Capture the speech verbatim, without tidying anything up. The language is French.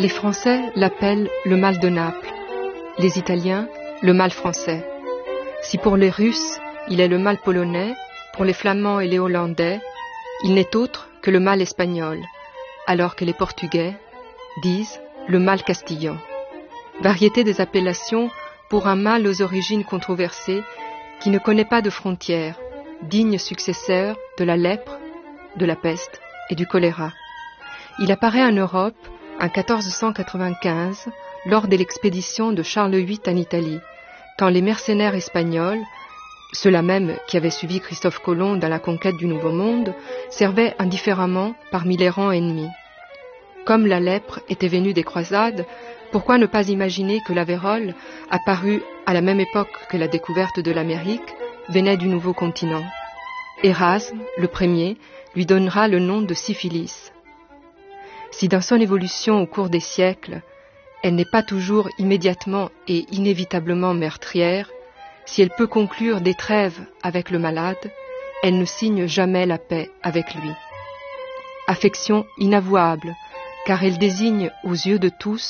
Les Français l'appellent le mal de Naples, les Italiens le mal français. Si pour les Russes il est le mal polonais, pour les Flamands et les Hollandais, il n'est autre que le mal espagnol, alors que les Portugais disent le mal castillan. Variété des appellations pour un mal aux origines controversées qui ne connaît pas de frontières, digne successeur de la lèpre, de la peste et du choléra. Il apparaît en Europe en quatorze cent quatre-vingt-quinze lors de l'expédition de Charles huit en Italie, quand les mercenaires espagnols, ceux-là même qui avaient suivi Christophe Colomb dans la conquête du Nouveau Monde, servaient indifféremment parmi les rangs ennemis. Comme la lèpre était venue des croisades, pourquoi ne pas imaginer que la vérole, apparue à la même époque que la découverte de l'Amérique, venait du nouveau continent? Érasme, le premier, lui donnera le nom de syphilis. Si dans son évolution au cours des siècles, elle n'est pas toujours immédiatement et inévitablement meurtrière, si elle peut conclure des trêves avec le malade, elle ne signe jamais la paix avec lui. Affection inavouable, car elle désigne aux yeux de tous